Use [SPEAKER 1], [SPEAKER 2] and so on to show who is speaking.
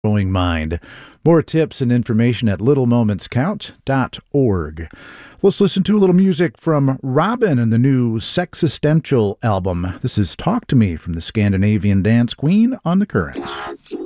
[SPEAKER 1] growing mind. More tips and information at littlemomentscount.org. Let's listen to a little music from Robin and the new Sexistential album. This is Talk to Me from the Scandinavian Dance Queen on The Current.